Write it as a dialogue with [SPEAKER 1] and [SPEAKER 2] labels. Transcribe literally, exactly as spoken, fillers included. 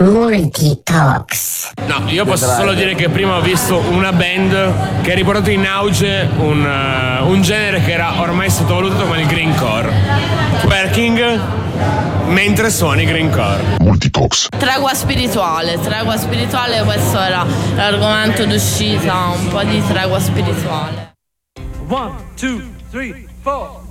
[SPEAKER 1] Multitalks.
[SPEAKER 2] No, io posso solo dire che prima ho visto una band che ha riportato in auge un, uh, un genere che era ormai sottovalutato come il greencore. Twerking mentre suoni greencore.
[SPEAKER 3] Multitalks.
[SPEAKER 4] Tregua spirituale, tregua spirituale, questo era l'argomento d'uscita, un po' di tregua spirituale.
[SPEAKER 5] One, two, three, four.